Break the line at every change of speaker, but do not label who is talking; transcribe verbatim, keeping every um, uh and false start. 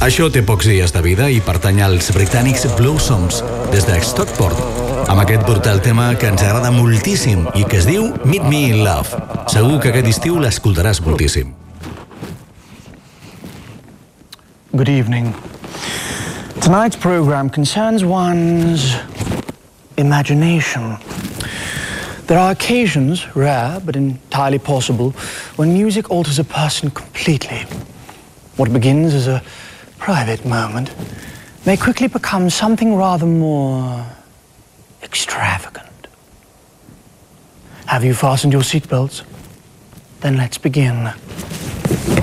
Això té pocs dies de vida i pertany als britànics Blossoms, des de Stockport, amb aquest brutal tema que ens agrada moltíssim i que es diu Meet Me in Love. Segur que aquest estiu l'escoltaràs moltíssim.
Good evening. Tonight's program concerns one's imagination. There are occasions, rare but entirely possible, when music alters a person completely. What begins as a private moment may quickly become something rather more extravagant. Have you fastened your seatbelts? Then let's begin.